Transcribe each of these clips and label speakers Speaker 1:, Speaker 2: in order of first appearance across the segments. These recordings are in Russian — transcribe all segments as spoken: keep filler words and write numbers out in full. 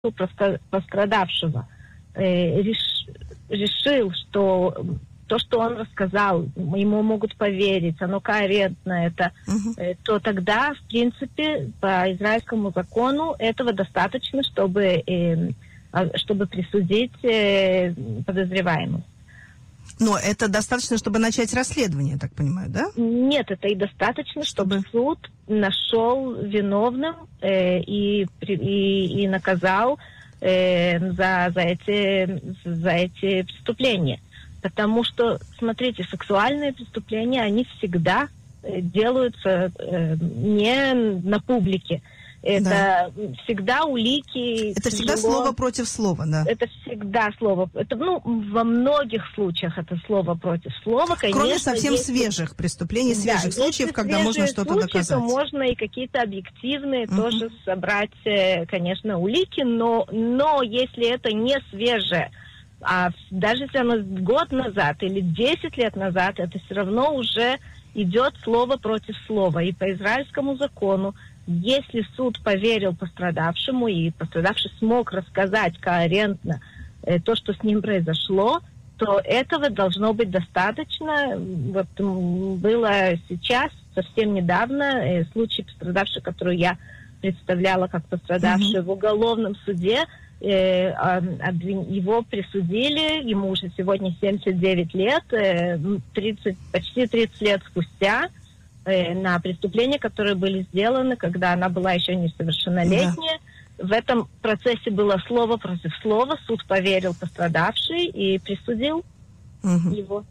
Speaker 1: пострадавшего э, реш, решил, что то, что он рассказал, ему могут поверить, оно коherentно, это, uh-huh. э, то тогда, в принципе, по израильскому закону этого достаточно, чтобы, э, чтобы присудить э, подозреваемого.
Speaker 2: Но это достаточно, чтобы начать расследование, я так понимаю, да?
Speaker 1: Нет, это и достаточно, чтобы, чтобы суд нашел виновным э, и, и, и наказал э, за, за, эти, за эти преступления. Потому что, смотрите, сексуальные преступления, они всегда э, делаются э, не на публике. Это да. всегда улики.
Speaker 2: Это всегда тяжело. Слово против слова, да.
Speaker 1: Это всегда слово. Это, ну, во многих случаях это слово против слова. Конечно,
Speaker 2: кроме совсем
Speaker 1: если...
Speaker 2: свежих преступлений, свежих да, случаев, когда можно что-то
Speaker 1: случаи,
Speaker 2: доказать.
Speaker 1: То можно и какие-то объективные uh-huh. тоже собрать, конечно, улики, но, но если это не свежее, а даже если оно год назад или десять лет назад, это все равно уже идет слово против слова. И по израильскому закону, если суд поверил пострадавшему, и пострадавший смог рассказать коherentно э, то, что с ним произошло, то этого должно быть достаточно. Вот было сейчас, совсем недавно, э, случай пострадавшего, который я представляла как пострадавший mm-hmm. в уголовном суде. Э, обвин... Его присудили, ему уже сегодня семьдесят девять лет, э, тридцать, почти тридцать лет спустя, на преступления, которые были сделаны, когда она была еще несовершеннолетняя. Да. В этом процессе было слово против слова. Суд поверил пострадавшей и присудил угу. его.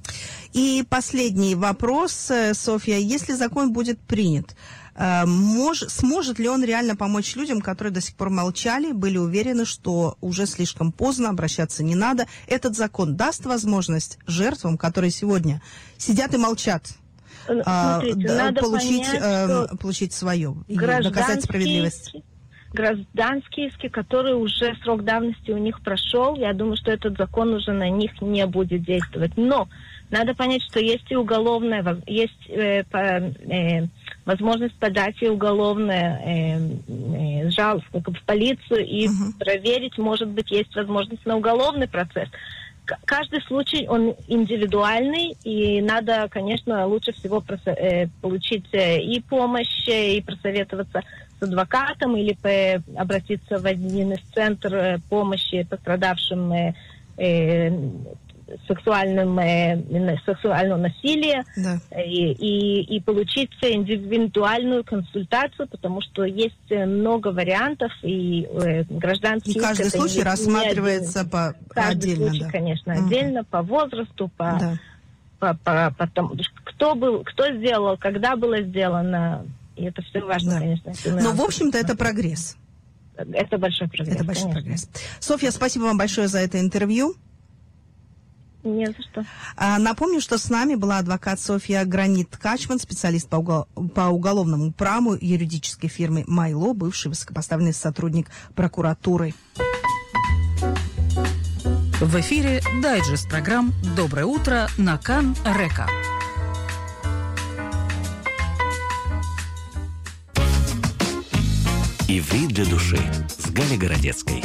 Speaker 2: И последний вопрос, Софья. Если закон будет принят, мож, сможет ли он реально помочь людям, которые до сих пор молчали, были уверены, что уже слишком поздно, обращаться не надо? Этот закон даст возможность жертвам, которые сегодня сидят и молчат,
Speaker 1: Смотрите,
Speaker 2: а,
Speaker 1: надо
Speaker 2: получить,
Speaker 1: понять,
Speaker 2: э, получить свое и доказать справедливость.
Speaker 1: Гражданские иски, которые уже срок давности у них прошел, я думаю, что этот закон уже на них не будет действовать. Но надо понять, что есть и уголовная, есть э, по, э, возможность подать и уголовное э, э, жалобу в полицию и uh-huh. проверить, может быть, есть возможность на уголовный процесс. Каждый случай, он индивидуальный, и надо, конечно, лучше всего проса- э, получить э, и помощь, э, и просоветоваться с адвокатом, или э, обратиться в один из центров помощи пострадавшим э, э, сексуальным, э, сексуального насилия, да. и, и, и получить индивидуальную консультацию, потому что есть много вариантов, и э, гражданский
Speaker 2: и каждый случай рассматривается по
Speaker 1: каждый
Speaker 2: отдельно,
Speaker 1: случай,
Speaker 2: да.
Speaker 1: конечно,
Speaker 2: угу.
Speaker 1: отдельно, по возрасту, по,
Speaker 2: да.
Speaker 1: по, по, по тому, кто был, кто сделал, когда было сделано, и это все важно, да. конечно.
Speaker 2: Но, в общем-то, это прогресс.
Speaker 1: Это большой прогресс.
Speaker 2: Это большой
Speaker 1: конечно.
Speaker 2: прогресс. Софья, спасибо вам большое за это интервью.
Speaker 1: Не за что.
Speaker 2: А, напомню, что с нами была адвокат Софья Гранит-Качман, специалист по, угол... по уголовному праву юридической фирмы «Майло», бывший высокопоставленный сотрудник прокуратуры.
Speaker 3: В эфире дайджест программ «Доброе утро» на Кан Река.
Speaker 4: Иврит для души с Галей Городецкой.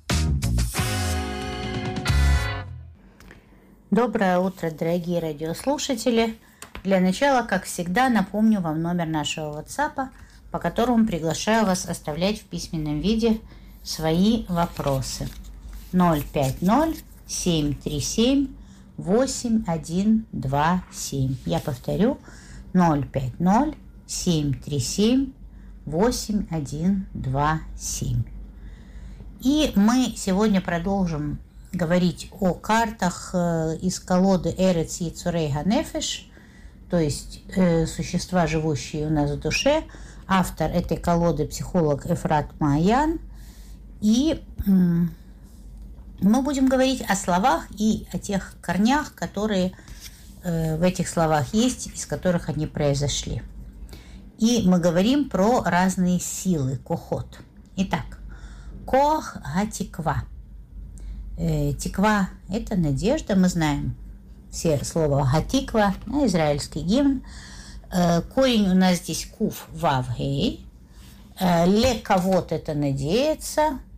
Speaker 5: Доброе утро, дорогие радиослушатели. Для начала, как всегда, напомню вам номер нашего WhatsApp, по которому приглашаю вас оставлять в письменном виде свои вопросы. ноль пять ноль семь три семь восемь один два семь. Я повторю, ноль пять ноль семь три семь восемь один два семь. И мы сегодня продолжим говорить о картах э, из колоды Эрец Йецурей Ганефеш, то есть э, существа, живущие у нас в душе. Автор этой колоды психолог Эфрат Маян. И э, мы будем говорить о словах и о тех корнях, которые э, в этих словах есть, из которых они произошли. И мы говорим про разные силы, кохот. Итак, коах гатиква. Тиква – это надежда, мы знаем все слова гатиква, израильский гимн. Корень у нас здесь кув вав гей. Ле кавот – это надеяться,